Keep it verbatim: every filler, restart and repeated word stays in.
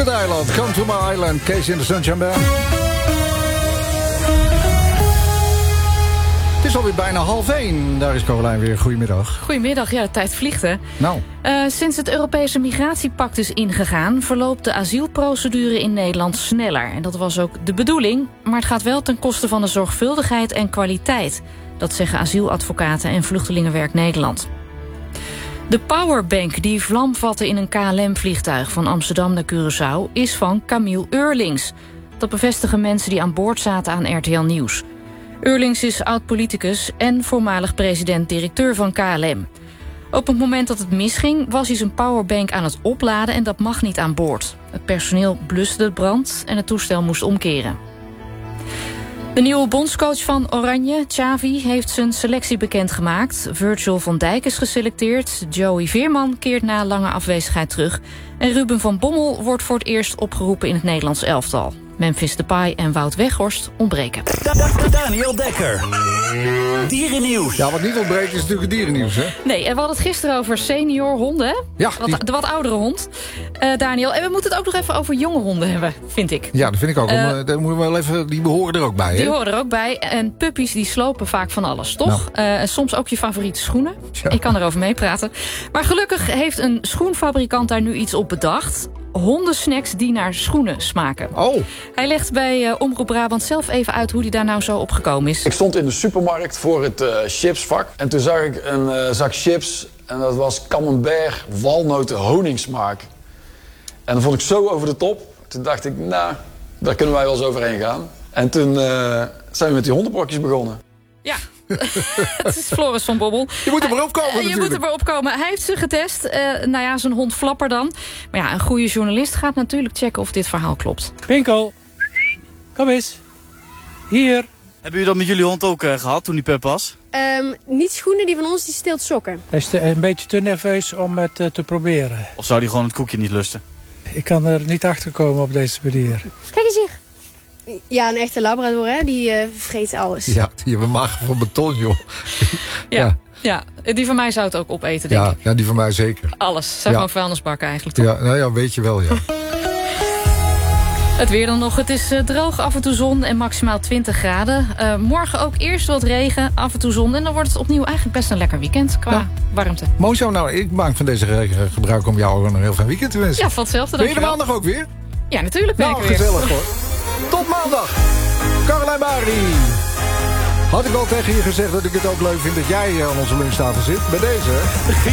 Desert Island, come to my island. Kees in de Sunshine Band. Het is alweer bijna half één. Daar is Carolijn weer. Goedemiddag. Goedemiddag. Ja, de tijd vliegt, hè? Nou. Uh, sinds het Europese migratiepact is ingegaan, verloopt de asielprocedure in Nederland sneller. En dat was ook de bedoeling. Maar het gaat wel ten koste van de zorgvuldigheid en kwaliteit. Dat zeggen asieladvocaten en Vluchtelingenwerk Nederland. De powerbank die vlam vatte in een K L M-vliegtuig van Amsterdam naar Curaçao is van Camille Eurlings. Dat bevestigen mensen die aan boord zaten aan R T L Nieuws. Eurlings is oud-politicus en voormalig president-directeur van K L M. Op het moment dat het misging was hij zijn powerbank aan het opladen en dat mag niet aan boord. Het personeel bluste de brand en het toestel moest omkeren. De nieuwe bondscoach van Oranje, Xavi, heeft zijn selectie bekendgemaakt. Virgil van Dijk is geselecteerd, Joey Veerman keert na lange afwezigheid terug en Ruben van Bommel wordt voor het eerst opgeroepen in het Nederlands elftal. Memphis Depay en Wout Weghorst ontbreken. Daniel Dekker. Dierennieuws. Ja, wat niet ontbreekt is natuurlijk het dierennieuws, hè? Nee, en we hadden het gisteren over senior honden, hè? Ja. Wat, die... De wat oudere hond, uh, Daniel. En we moeten het ook nog even over jonge honden hebben, vind ik. Ja, dat vind ik ook. Uh, Om, uh, moeten we wel even, die behoren er ook bij, hè? Die horen er ook bij. En puppies die slopen vaak van alles, toch? Nou. Uh, en soms ook je favoriete schoenen. Ja. Ik kan erover meepraten. Maar gelukkig heeft een schoenfabrikant daar nu iets op bedacht. Hondensnacks die naar schoenen smaken. Oh. Hij legt bij uh, Omroep Brabant zelf even uit hoe hij daar nou zo op gekomen is. Ik stond in de supermarkt voor het uh, chipsvak. En toen zag ik een uh, zak chips. En dat was camembert, walnoten, honingsmaak. En dat vond ik zo over de top. Toen dacht ik, nou, daar kunnen wij wel eens overheen gaan. En toen uh, zijn we met die hondenbrokjes begonnen. Ja. Het is Floris van Bobbel. Je moet er maar opkomen uh, Je moet er maar opkomen. Hij heeft ze getest. Uh, nou ja, zijn hond Flapper dan. Maar ja, een goede journalist gaat natuurlijk checken of dit verhaal klopt. Pinkel, kom eens. Hier. Hebben jullie dat met jullie hond ook uh, gehad toen die pup was? Um, niet schoenen, die van ons die steelt sokken. Hij is te, een beetje te nerveus om het uh, te proberen. Of zou hij gewoon het koekje niet lusten? Ik kan er niet achter komen op deze manier. Kijk eens hier. Ja, een echte Labrador, hè? Die uh, vreet alles. Ja, die hebben magen van beton, joh. Ja, ja. ja, die van mij zou het ook opeten, denk ja, ik. Ja, die van mij zeker. Alles. Het zijn ja. gewoon vuilnisbakken eigenlijk, toch? Ja, nou ja, weet je wel, ja. Het weer dan nog. Het is uh, droog, af en toe zon en maximaal twintig graden. Uh, morgen ook eerst wat regen, af en toe zon. En dan wordt het opnieuw eigenlijk best een lekker weekend qua ja. warmte. Mooi zo. Nou, ik maak van deze regen gebruik om jou een heel fijn weekend te wensen. Ja, van hetzelfde. Ben je de maandag ook weer? Ja, natuurlijk ben nou, ik weer. Gezellig hoor. Tot maandag. Carolijn Bari. Had ik al tegen je gezegd dat ik het ook leuk vind dat jij aan onze lunchtafel zit? Bij deze.